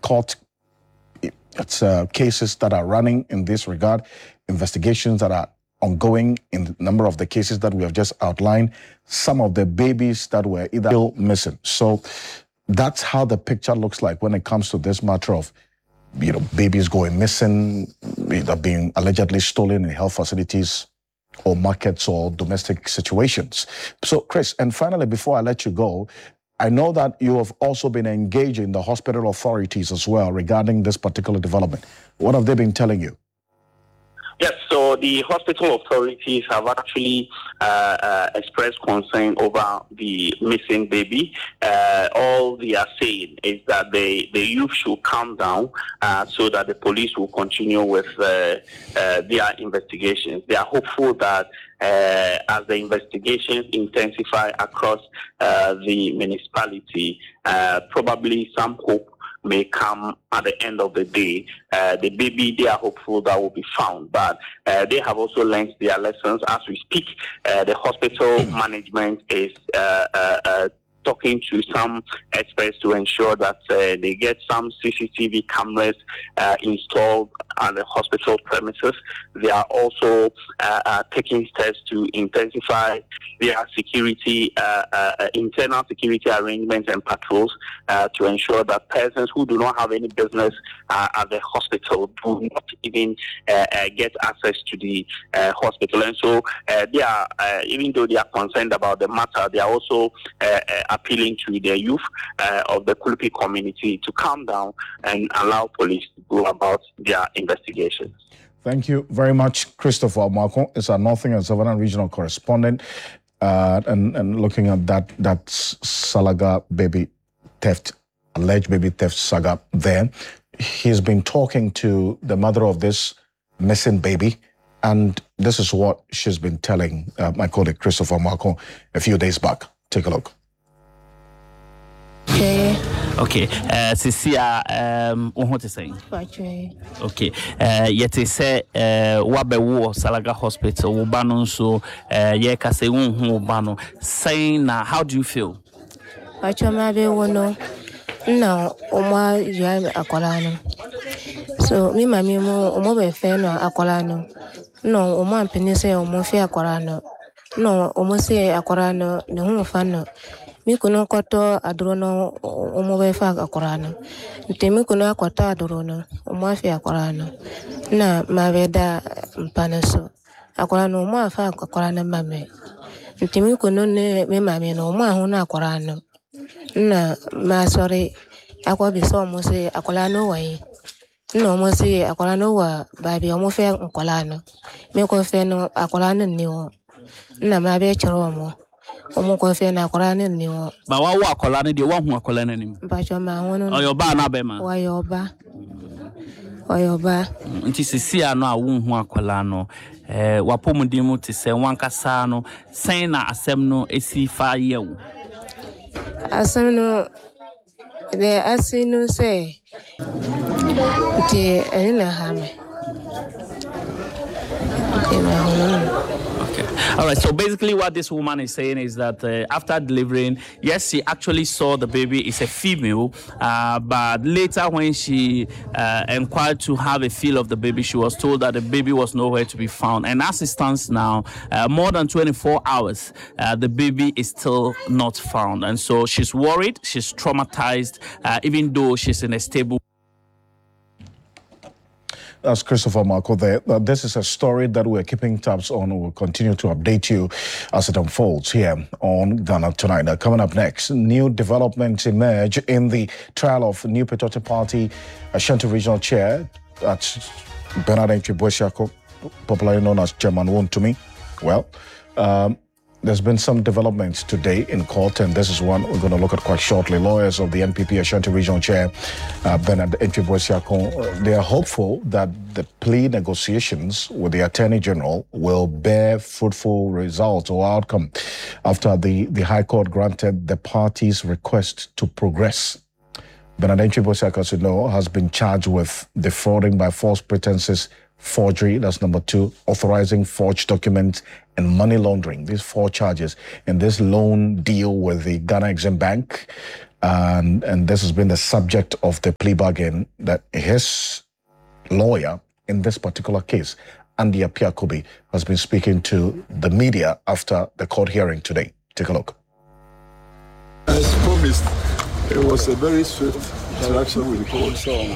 court cases that are running in this regard, investigations that are ongoing in the number of the cases that we have just outlined, some of the babies that were either still missing. So that's how the picture looks like when it comes to this matter of, babies going missing, either being allegedly stolen in health facilities or markets or domestic situations. So, Chris, and finally, before I let you go, I know that you have also been engaging the hospital authorities as well regarding this particular development. What have they been telling you? Yes, so the hospital authorities have actually expressed concern over the missing baby. All they are saying is that the youth should calm down so that the police will continue with their investigations. They are hopeful that as the investigations intensify across the municipality, probably some hope may come at the end of the day. The baby, they are hopeful that will be found, but they have also learned their lessons. As we speak, the hospital management is talking to some experts to ensure that they get some CCTV cameras installed at the hospital premises. They are also taking steps to intensify their security, internal security arrangements and patrols to ensure that persons who do not have any business at the hospital do not even get access to the hospital. And so they are, even though they are concerned about the matter, they are also appealing to the youth of the Kulupi community to calm down and allow police to go about their investigations. Thank you very much, Christopher Omarko. It's our Northern and Savannah regional correspondent, and looking at that Salaga baby theft, alleged baby theft saga there. He's been talking to the mother of this missing baby, and this is what she's been telling my colleague Christopher Omarko a few days back. Take a look. Okay, Cecilia, what is saying? Okay, yet they say, Wabewo, Salaga Hospital, Ubano, so, Yekase, Ubano, saying, how do you feel? No, Oma, Jam Acolano. So, me, my mimo, Omobe Feno, Acolano. No, Oma Penise, Omofia Acolano. No, Omose Acolano, the Humofano. Mi kuno koto adrono omobe fa akorano ntemi kuno koto adrono omafi akorano na maveda mpanaso akorano omo fa akorano mame ntemi kuno ne me mame no omo ahu na akorano na ma sorry akwa biso omo se akorano wai na omo se akorano wa babi omo fe akorano me ko fe no akorano ni o na ma be choro omo Omokofe na akorane ni wo. Ba wa wa akorane de wa hu akorane ni. Bacho ma hono. Oyoba na be ma. Oyoba. Nti sisi ano a wo hu akola no wapomudi mu te se wankasa no sen na asem no esi fa yewu. Asem no de asinu se ti ena hame. All right, so basically what this woman is saying is that after delivering, yes, she actually saw the baby is a female, but later when she inquired to have a feel of the baby, she was told that the baby was nowhere to be found. And as it stands now, more than 24 hours, the baby is still not found. And so she's worried, she's traumatized, even though she's in a stable. That's Christopher Omarko there. This is a story that we're keeping tabs on. We'll continue to update you as it unfolds here on Ghana Tonight. Now, coming up next, new developments emerge in the trial of New Patriotic Party Ashanti Regional Chair. That's Bernard Antwi-Boasiako, popularly known as Chairman Wontumi. Well, there's been some developments today in court, and this is one we're going to look at quite shortly. Lawyers of the NPP Ashanti Regional Chair, Bernard Antwi-Boasiako, they are hopeful that the plea negotiations with the Attorney General will bear fruitful results or outcome after the High Court granted the party's request to progress. Bernard Antwi-Boasiako, as you know, has been charged with defrauding by false pretenses, forgery, that's number 2, authorizing forged documents, and money laundering. These 4 charges in this loan deal with the Ghana Exim Bank. and this has been the subject of the plea bargain that his lawyer in this particular case, Andy Apiakobi, has been speaking to the media after the court hearing today. Take a look. As promised, it was a very swift interaction with the court.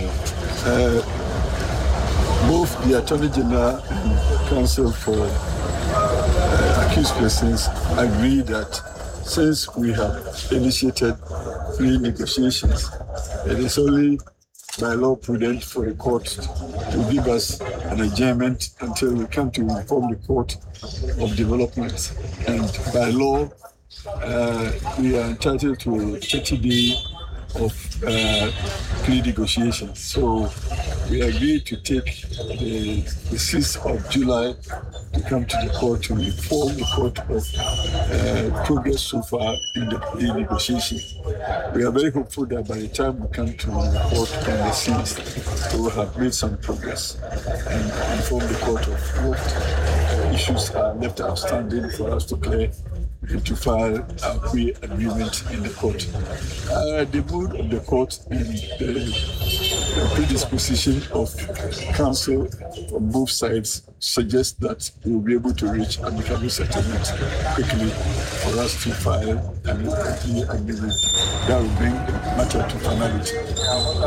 Both the Attorney General and counsel for accused persons agreed that since we have initiated plea negotiations, it is only by law prudent for the court to give us an adjournment until we come to inform the court of developments. And by law, we are entitled to a 30-day of plea negotiations. So we agreed to take the 6th of July to come to the court to inform the court of progress so far in the plea negotiation. We are very hopeful that by the time we come to the court on the 6th, we will have made some progress and inform the court of what issues are left outstanding for us to clear and to file a plea agreement in the court. The mood of the court and the predisposition of counsel on both sides suggests that we will be able to reach an amicable settlement quickly for us to file a plea agreement that will bring the matter to finality.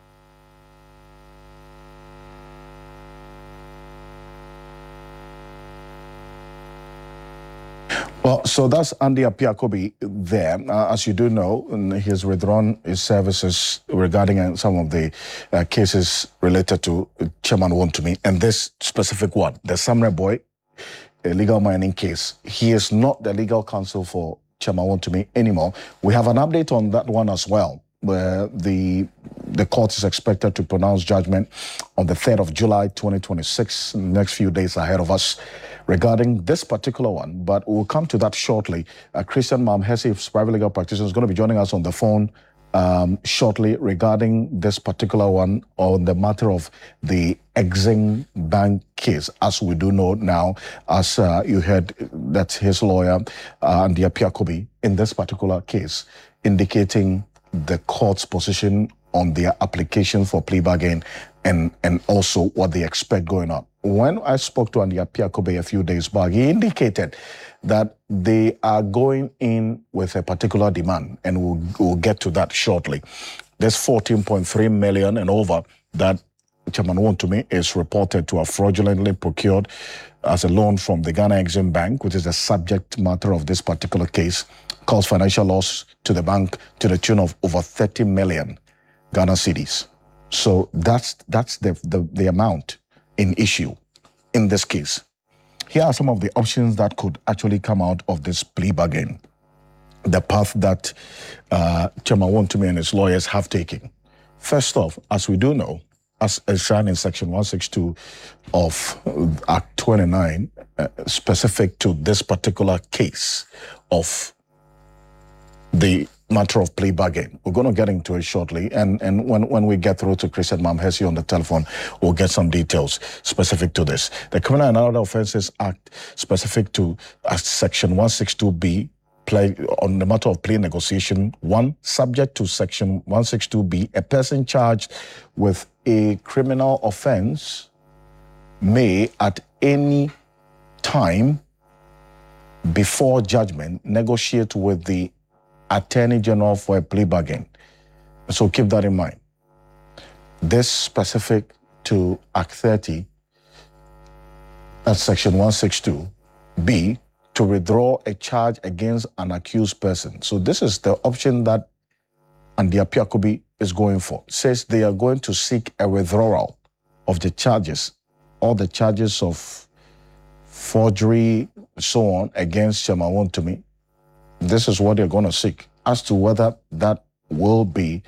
Well, so that's Andy Apiakobi there. As you do know, he has withdrawn his services regarding some of the cases related to Chairman Wontumi. And this specific one, the Samre Boy illegal mining case, he is not the legal counsel for Chairman Wontumi anymore. We have an update on that one as well, where the court is expected to pronounce judgment on the 3rd of July 2026, next few days ahead of us, regarding this particular one. But we'll come to that shortly. Christian Mamhesi, private legal practitioner, is going to be joining us on the phone shortly regarding this particular one on the matter of the Exim Bank case. As we do know now, as you heard, that's his lawyer, Andy Apiakobi, in this particular case, indicating the court's position on their application for plea bargain and also what they expect going on. When I spoke to Andy Apiakobi a few days back, he indicated that they are going in with a particular demand, and we'll get to that shortly. There's 14.3 million and over that Chairman Wontumi is reported to have fraudulently procured as a loan from the Ghana Exim Bank, which is the subject matter of this particular case, caused financial loss to the bank to the tune of over 30 million Ghana cedis. So that's the amount in issue in this case. Here are some of the options that could actually come out of this plea bargain. The path that Chairman Wontumi and his lawyers have taken. First off, as we do know, as enshrined in Section 162 of Act 29, specific to this particular case of the matter of plea bargain. We're going to get into it shortly, and when we get through to Christian Mamhesi on the telephone, we'll get some details specific to this. The Criminal and Other Offences Act, specific to Section 162B, on the matter of plea negotiation, one, subject to Section 162B, a person charged with a criminal offence may at any time before judgment negotiate with the Attorney General for a plea bargain. So keep that in mind. This specific to Act 30, that's Section 162B, to withdraw a charge against an accused person. So this is the option that Andy Apiakobi is going for. It says they are going to seek a withdrawal of the charges, all the charges of forgery, so on, against Chairman Wontumi. This is what they're going to seek. As to whether that will be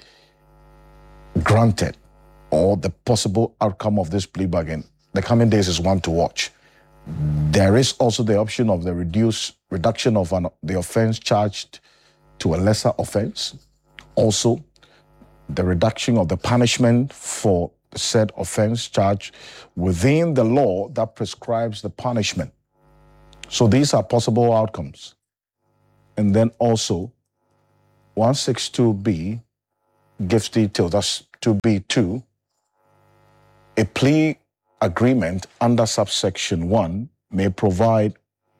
granted or the possible outcome of this plea bargain, the coming days is one to watch. There is also the option of the reduction of the offense charged to a lesser offense. Also, the reduction of the punishment for the said offense charged within the law that prescribes the punishment. So these are possible outcomes. And then also 162B gives details. That's 2B2. A plea agreement under subsection 1 may provide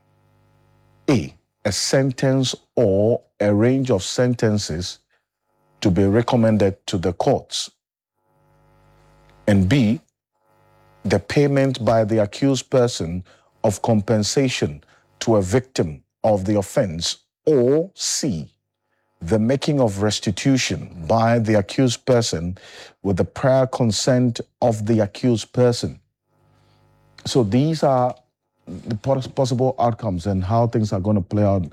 A sentence or a range of sentences to be recommended to the courts, and B, the payment by the accused person of compensation to a victim of the offense, or C, the making of restitution by the accused person with the prior consent of the accused person. So these are the possible outcomes and how things are going to play out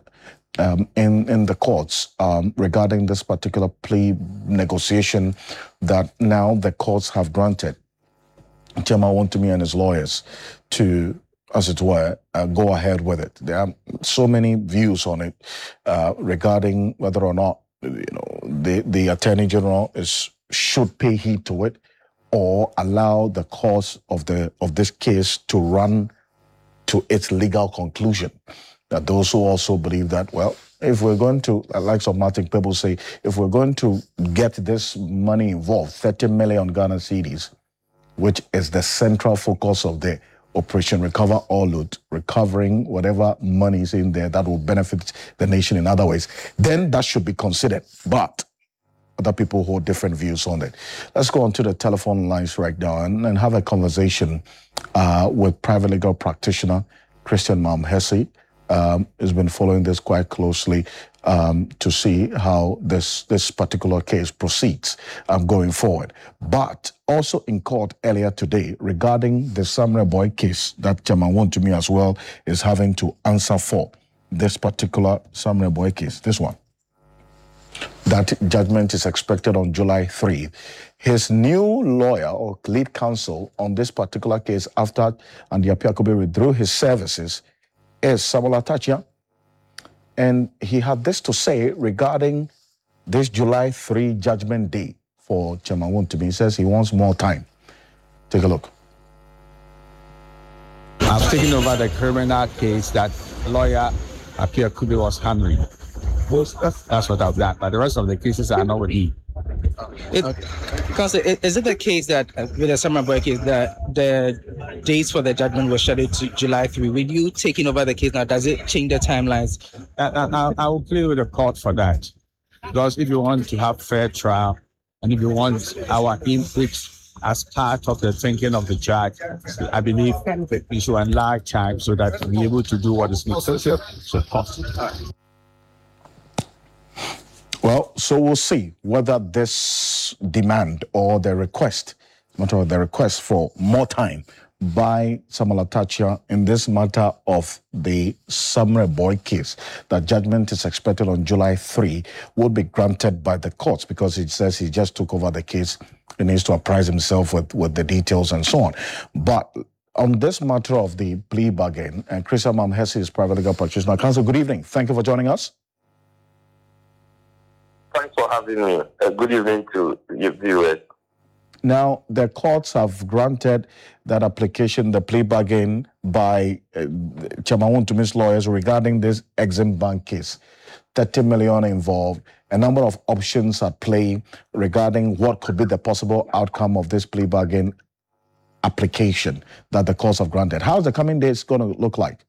in the courts regarding this particular plea negotiation that now the courts have granted Chairman Wontumi and his lawyers to, as it were, go ahead with it. There are so many views on it regarding whether or not the Attorney General should pay heed to it or allow the course of this case to run to its legal conclusion. That those who also believe that, well, if we're going to, like some Martin people say, if we're going to get this money involved, 30 million Ghana cedis, which is the central focus of the Operation Recover or Loot, recovering whatever money is in there that will benefit the nation in other ways, then that should be considered. But other people hold different views on it. Let's go on to the telephone lines right now and have a conversation with private legal practitioner Christian Mamhesi. Has been following this quite closely to see how this particular case proceeds going forward. But also in court earlier today regarding the Samuel Boy case that Chairman Wontumi as well is having to answer for, this particular Samuel Boy case, this one. That judgment is expected on July 3. His new lawyer or lead counsel on this particular case after Andy Apiakobe withdrew his services is Samuel Atachia. And he had this to say regarding this July 3 judgment day for Chairman Wontumi. He says he wants more time. Take a look. I've taken over the criminal case that lawyer Apiakobe was handling. That's what I've done. But the rest of the cases are not with me. Because is it the case that with the Samuel Boy case that the dates for the judgment were scheduled to July 3? With you taking over the case now, does it change the timelines? I will play with the court for that. Because if you want to have fair trial and if you want our input as part of the thinking of the judge, I believe we should enlarge time so that we'll be able to do what is necessary. Well, so we'll see whether this demand or the request for more time by Samuel Atachia in this matter of the Samuel Boy case, that judgment is expected on July 3, will be granted by the courts because it says he just took over the case. He needs to apprise himself with the details and so on. But on this matter of the plea bargain, and Christian Mamhesi is private legal practitioner. Counsel, good evening. Thank you for joining us. Thanks for having me. Good evening to your viewers. Now, the courts have granted that application, the plea bargain by Chairman Wontumi's lawyers regarding this Exim Bank case. 30 million involved, a number of options at play regarding what could be the possible outcome of this plea bargain application that the courts have granted. How's the coming days going to look like?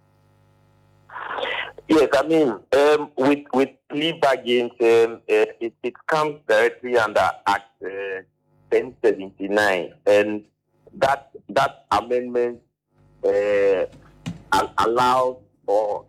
Yes, I mean, with plea bargains, it comes directly under Act 1079, and that amendment allows for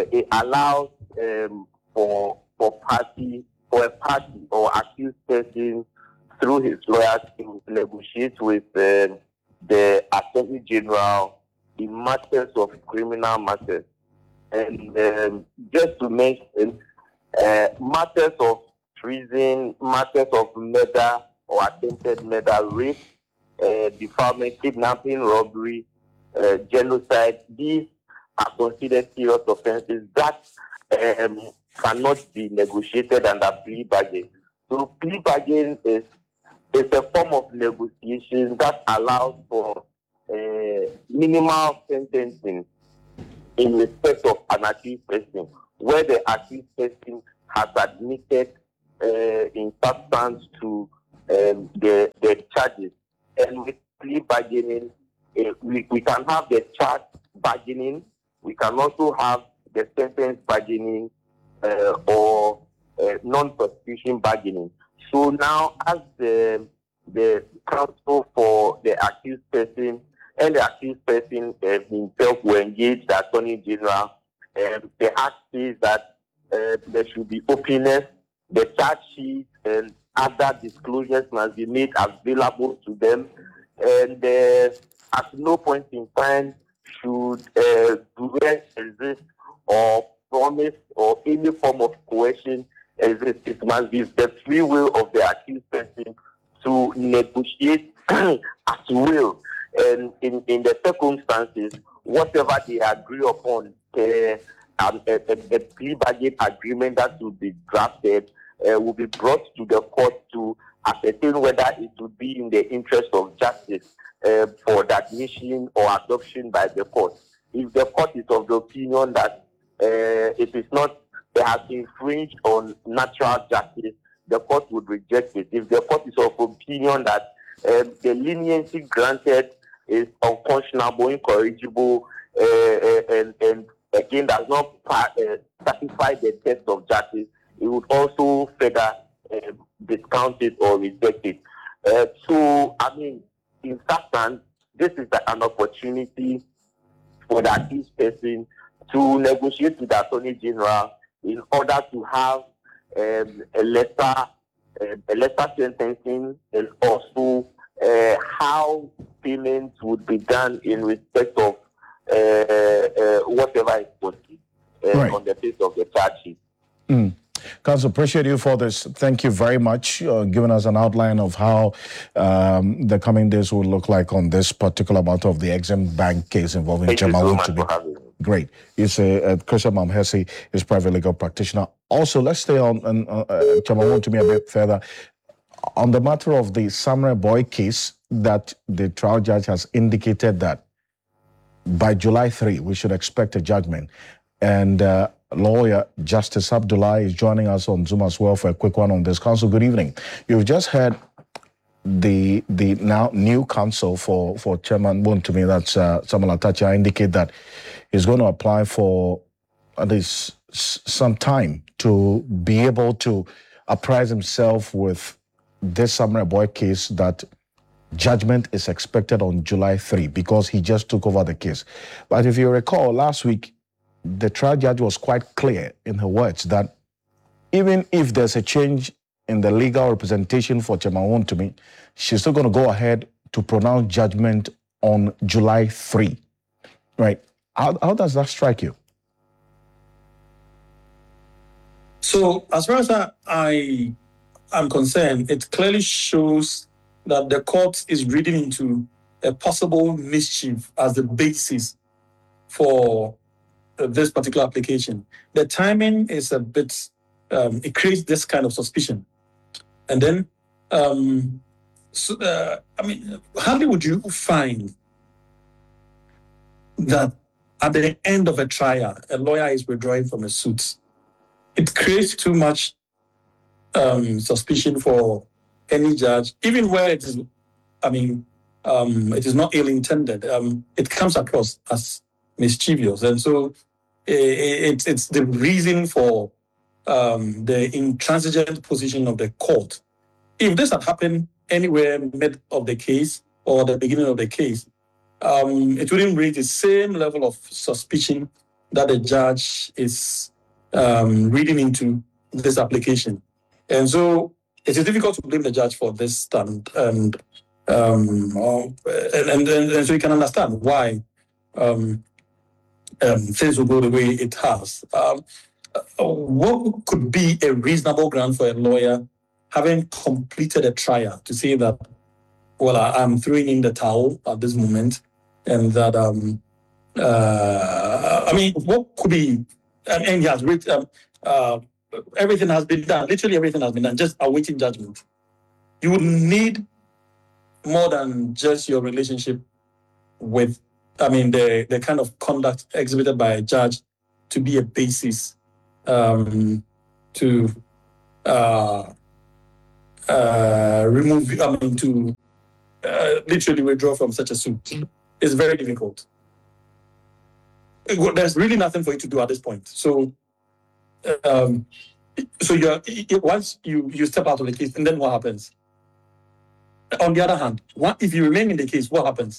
a party or accused person through his lawyers to negotiate with the Attorney General in matters of criminal matters. And just to mention, matters of treason, matters of murder or attempted murder, rape, defilement, kidnapping, robbery, genocide, these are considered serious offenses that cannot be negotiated under plea bargain. So plea bargain is a form of negotiation that allows for minimal sentencing in respect of an accused person, where the accused person has admitted in substance to the charges. And with plea bargaining, we can have the charge bargaining. We can also have the sentence bargaining or non-prosecution bargaining. So now, as the counsel for the accused person and the accused person himself were engaged the Attorney General, the act says that there should be openness. The charge sheet and other disclosures must be made available to them, and at no point in time should duress exist or promise or any form of coercion exist. It must be the free will of the accused person to negotiate at will, and in the circumstances, whatever they agree upon, a plea bargain agreement that will be drafted will be brought to the court to ascertain whether it would be in the interest of justice for the admission or adoption by the court. If the court is of the opinion that it is not, it has infringed on natural justice, the court would reject it. If the court is of opinion that the leniency granted is unconscionable, incorrigible, and again does not satisfy the test of justice, it would also further discount it or reject it. So, I mean, in substance, this is an opportunity for the accused person to negotiate with the Attorney General in order to have a lesser sentencing, and also how payments would be done in respect of whatever is posted on the face of the charge sheet. Counsel, appreciate you for this. Thank you very much, giving us an outline of how the coming days will look like on this particular matter of the Exim Bank case involving Chairman Wontumi. Great. You say Christian Mamhesi is private legal practitioner. Also, let's stay on Chairman Wontumi a bit further on the matter of the Samurai Boy case, that the trial judge has indicated that by July 3, we should expect a judgment. And lawyer Justice Abdullah is joining us on Zoom as well for a quick one on this. Counsel, good evening. You've just heard the now new counsel for Chairman Wontumi, that's Samuel Atacha, indicate that he's going to apply for at least some time to be able to apprise himself with this Samurai Boy case, that judgment is expected on July 3 because he just took over the case. But if you recall, last week, the trial judge was quite clear in her words that even if there's a change in the legal representation for Chairman Wontumi, she's still going to go ahead to pronounce judgment on July 3. Right? How does that strike you? So, as far as I am concerned, it clearly shows that the court is reading into a possible mischief as the basis for this particular application. The timing is a bit, it creates this kind of suspicion. And then, hardly would you find that at the end of a trial, a lawyer is withdrawing from a suit. It creates too much suspicion for any judge, even where it is, it is not ill-intended. It comes across as mischievous. And so it's the reason for the intransigent position of the court. If this had happened anywhere mid of the case or the beginning of the case, it wouldn't raise the same level of suspicion that the judge is reading into this application. And so it is difficult to blame the judge for this stand, and so you can understand why things will go the way it has. What could be a reasonable ground for a lawyer having completed a trial to say that, well, I'm throwing in the towel at this moment, and that what could be? And he has written. Everything has been done. Literally everything has been done. Just awaiting judgment. You would need more than just your relationship with, the kind of conduct exhibited by a judge to be a basis to to literally withdraw from such a suit. It's very difficult. There's really nothing for you to do at this point. So, once you step out of the case, and then what happens? On the other hand, if you remain in the case, what happens?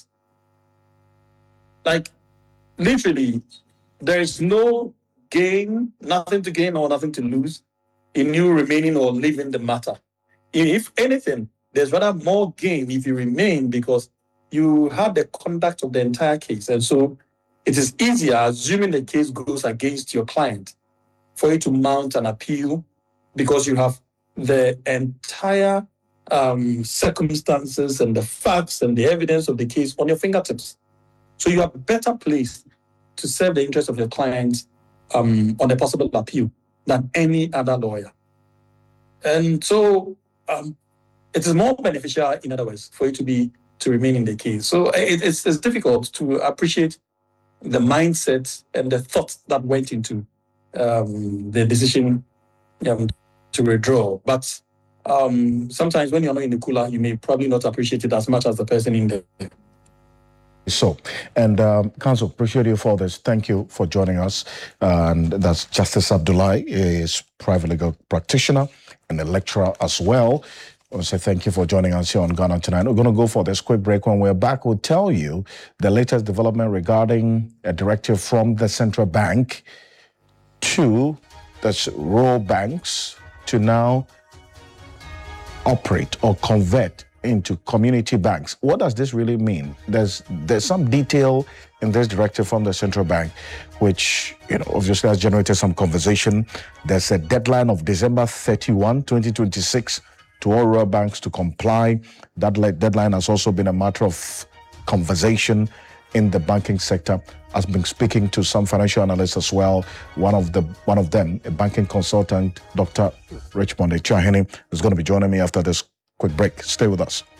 Like, literally, there is no gain, nothing to gain or nothing to lose in you remaining or leaving the matter. If anything, there's rather more gain if you remain, because you have the conduct of the entire case. And so it is easier, assuming the case goes against your client, for you to mount an appeal, because you have the entire circumstances and the facts and the evidence of the case on your fingertips. So you are better placed to serve the interest of your client on a possible appeal than any other lawyer. And so it is more beneficial, in other words, for you to remain in the case. So it's difficult to appreciate the mindset and the thoughts that went into the decision to withdraw. But sometimes when you're not in the cooler, you may probably not appreciate it as much as the person in there. So, and Counsel, appreciate you for this. Thank you for joining us. And that's Justice Abdullahi, is private legal practitioner and a lecturer as well. I want to say thank you for joining us here on Ghana Tonight. We're going to go for this quick break. When we're back, we'll tell you the latest development regarding a directive from the central bank to the rural banks to now operate or convert into community banks. What does this really mean? There's some detail in this directive from the central bank, which, obviously has generated some conversation. There's a deadline of December 31, 2026 to all rural banks to comply. That deadline has also been a matter of conversation in the banking sector. I've been speaking to some financial analysts as well. One of them, a banking consultant, Dr. Richmond Echiahene, is going to be joining me after this quick break. Stay with us.